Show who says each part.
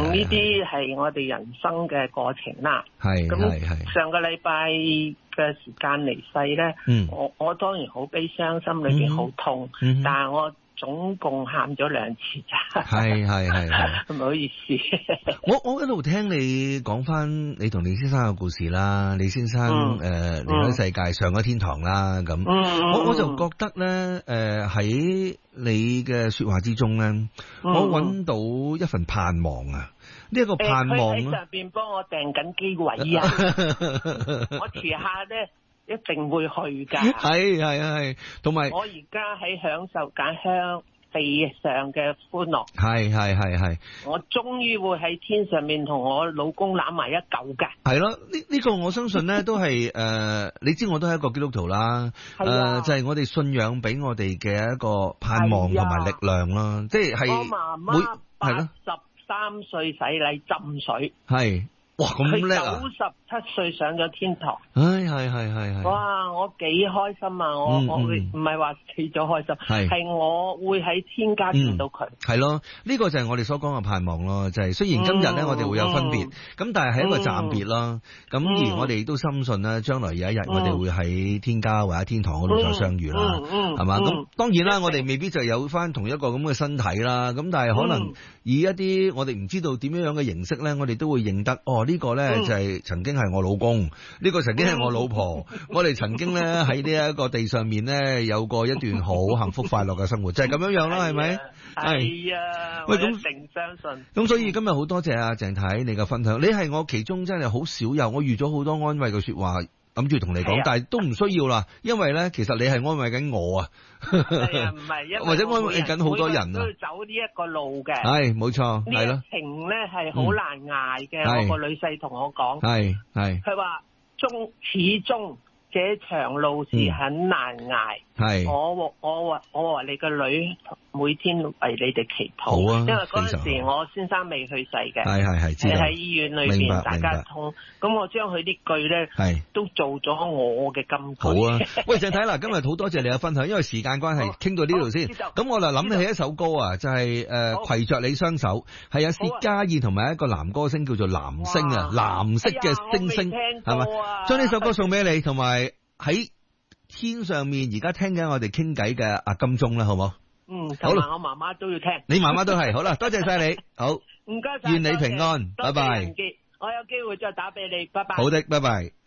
Speaker 1: 呢啲係我哋人生嘅過程啦。
Speaker 2: 係
Speaker 1: 咁上個禮拜嘅時間離世咧，我當然好悲傷，心裏邊好痛，但係我總共喊咗2次咋。係，唔好意思。
Speaker 2: 我一路聽你講翻你同李先生嘅故事啦，李先生離開世界上咗天堂啦，咁我就覺得咧，喺你嘅說話之中咧，我揾到一份盼望啊！呢一個盼望
Speaker 1: 佢喺上邊幫我訂緊機位啊！我遲下咧一定會去噶。
Speaker 2: 係，同埋
Speaker 1: 我而家喺享受緊香地上嘅歡樂。
Speaker 2: 係。
Speaker 1: 我終於會喺天上面同我老公攬埋一嚿噶。
Speaker 2: 係咯，呢個我相信咧都係你知我都係一個基督徒啦。就係我哋信仰俾我哋嘅一個盼望同埋力量啦。即係
Speaker 1: 我媽媽83歲洗禮浸水。係。哇，咁叻啊！97歲上咗天堂。
Speaker 2: 係。
Speaker 1: 哇，我幾開心啊！我唔係話死咗開心，係我會喺天家見到佢。係
Speaker 2: 咯，呢個就係我哋所講嘅盼望咯。就係雖然今日咧我哋會有分別，咁但係係一個暫別咯。咁而我哋亦都深信咧，將來有一日我哋會喺天家或者天堂嗰度再相遇啦，係嘛？咁當然啦，我哋未必就有翻同一個咁嘅身體啦。咁但係可能以一啲我哋唔知道點樣嘅形式咧，我哋都會認得呢個咧就係曾經係我老公，呢個曾經係我老婆，我哋曾經咧喺呢一個地上面咧有過一段好幸福快樂嘅生活，就係咁樣樣啦，係咪？
Speaker 1: 係啊，喂，咁一定相信。
Speaker 2: 咁所以今日好多謝阿鄭太你嘅分享，你係我其中真係好少有，我預咗好多安慰嘅說話，諗住同你講，但係都唔需要啦，因為咧其實你係安慰緊我啊，
Speaker 1: 係啊，唔係，因為
Speaker 2: 或者安慰緊好多人啊，
Speaker 1: 都要走呢一個路嘅，
Speaker 2: 係冇錯，係咯，
Speaker 1: 呢一程咧係好難捱嘅，我個女婿同我講，
Speaker 2: 係，
Speaker 1: 佢話始終這場路是很難捱，係，我話你個女每天為你哋祈禱，好啊，因為嗰陣時我先生未去世嘅，係，喺醫院裏邊大家通，咁我將佢呢句咧，都做咗我嘅金句。好啊，
Speaker 2: 喂，鄭太嗱，今日好多謝你嘅分享，因為時間關係，傾到呢度先。咁我就諗起一首歌啊，就係攜着你雙手，係有薛家燕同埋一個男歌星叫做藍星啊，藍色嘅星星，係嘛？將呢首歌送俾你，同埋喺天上面而家聽緊我哋傾偈嘅阿金鐘啦，好冇？
Speaker 1: 好啦，我媽媽都要聽，
Speaker 2: 你媽媽都係，好啦，多謝晒你，好，
Speaker 1: 唔該晒，
Speaker 2: 願你平安，拜拜。
Speaker 1: 我有機會再打俾你，拜拜。
Speaker 2: 好的，拜拜。